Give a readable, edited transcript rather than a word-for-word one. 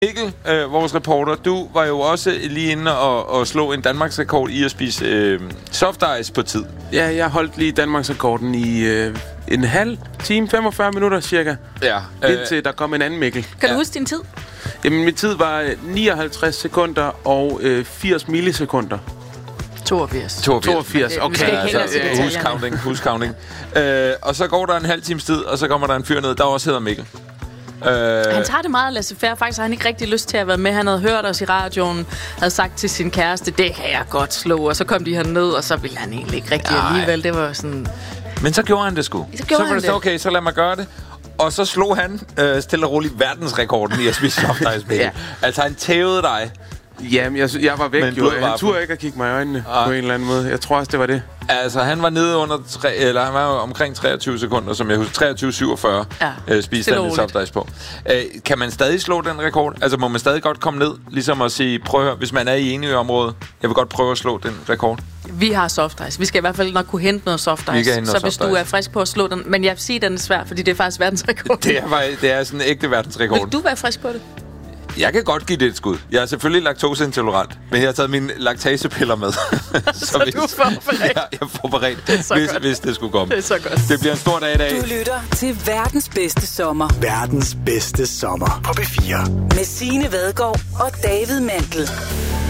Mikkel, vores reporter, du var jo også lige inde og slå en Danmarksrekord i at spise soft ice på tid. Ja, jeg holdt lige Danmarksrekorden i en halv time, 45 minutter cirka. Ja. Indtil der kom en anden Mikkel. Kan du huske din tid? Jamen, min tid var 59 sekunder og 80 millisekunder. 82. 82, okay. Vi skal ikke hælde os i detaljerne. Huscounting. Og så går der en halv times tid, og så kommer der en fyr ned, der også hedder Mikkel. Han tager det meget laissez-faire. Faktisk har han ikke rigtig lyst til at være med. Han havde hørt os i radioen, havde sagt til sin kæreste, det kan jeg godt slå. Og så kom de herned, og så ville han egentlig ikke rigtig alligevel. Det var sådan... Men så gjorde han det sgu. Så var det så okay, så lad mig gøre det. Og så slog han stille og roligt verdensrekorden i at spise soft ice, Mikkel. Altså, han tævede dig. Jamen, jeg var væk, jo. Han turde ikke at kigge mig i øjnene på en eller anden måde. Jeg tror også, det var det. Altså, han var nede under han var omkring 23 sekunder, som jeg husker. 23.47 spiste han soft ice på. Kan man stadig slå den rekord? Altså, må man stadig godt komme ned, ligesom at sige, prøv at høre, hvis man er i Enø-området, jeg vil godt prøve at slå den rekord. Vi har soft ice. Vi skal i hvert fald nok kunne hente noget soft ice. Så hvis du er frisk på at slå den... Men jeg vil sige, at den er svær, fordi det er faktisk verdensrekord. Det er sådan en ægte verdensrekord. Vil du være frisk på det? Jeg kan godt give det et skud. Jeg er selvfølgelig laktoseintolerant, men jeg har taget mine laktasepiller med. så du er forberedt? Ja, jeg er forberedt, hvis det skulle komme. Det er så godt. Det bliver en stor dag i dag. Du lytter til verdens bedste sommer. Verdens bedste sommer på P4. Med Signe Vadgaard og David Mandel.